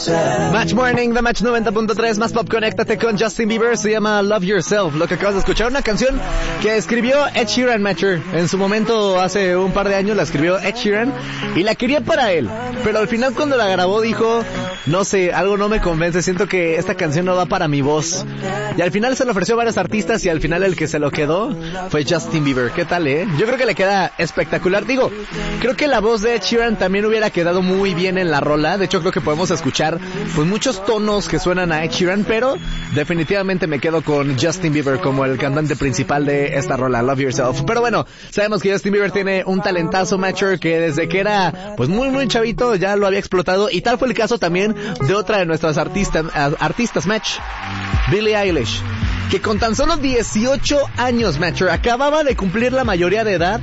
Match Morning, The Match 90.3, más pop, conéctate con Justin Bieber, se llama Love Yourself. Lo que acabas de escuchar, una canción que escribió Ed Sheeran, Matcher. En su momento, hace un par de años, la escribió Ed Sheeran y la quería para él. Pero al final cuando la grabó dijo, no sé, algo no me convence, siento que esta canción no va para mi voz. Y al final se lo ofreció a varios artistas y al final el que se lo quedó fue Justin Bieber. ¿Qué tal, Yo creo que le queda espectacular. Digo, creo que la voz de Ed Sheeran también hubiera quedado muy bien en la rola. De hecho, creo que podemos escuchar pues muchos tonos que suenan a Ed Sheeran, pero definitivamente me quedo con Justin Bieber como el cantante principal de esta rola, Love Yourself. Pero bueno, sabemos que Justin Bieber tiene un talentazo, Matcher, que desde que era pues muy chavito ya lo había explotado, y tal fue el caso también de otra de nuestras artistas, Match, Billie Eilish, que con tan solo 18 años, Matcher, acababa de cumplir la mayoría de edad.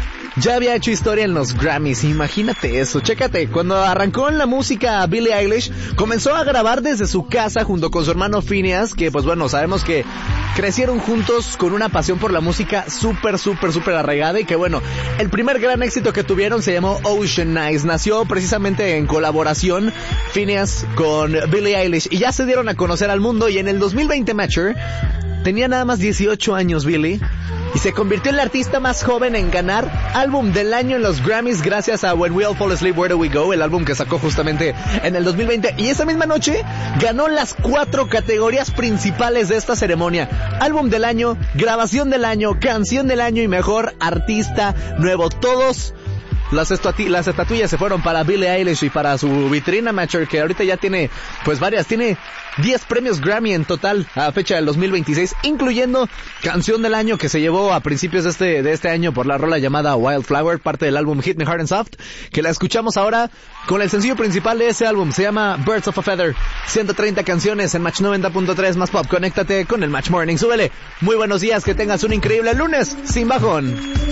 Ya había hecho historia en los Grammys, imagínate eso, chécate, cuando arrancó en la música Billie Eilish, comenzó a grabar desde su casa junto con su hermano Phineas, que pues bueno, sabemos que crecieron juntos con una pasión por la música súper arraigada, y que bueno, el primer gran éxito que tuvieron se llamó Ocean Eyes, nació precisamente en colaboración Phineas con Billie Eilish, y ya se dieron a conocer al mundo, y en el 2020, Matcher, tenía nada más 18 años Billie, y se convirtió en la artista más joven en ganar álbum del año en los Grammys gracias a When We All Fall Asleep, Where Do We Go, el álbum que sacó justamente en el 2020. Y esa misma noche ganó las 4 categorías principales de esta ceremonia: álbum del año, grabación del año, canción del año y mejor artista nuevo. Todos las estatuillas se fueron para Billie Eilish y para su vitrina, Matcher, que ahorita ya tiene pues varias, tiene 10 premios Grammy en total a fecha del 2026, incluyendo canción del año que se llevó a principios de este año por la rola llamada Wildflower, parte del álbum Hit Me Hard and Soft, que la escuchamos ahora con el sencillo principal de ese álbum, se llama Birds of a Feather. 130 canciones en Match 90.3 más pop, conéctate con el Match Morning, súbele. Muy buenos días, que tengas un increíble lunes sin bajón.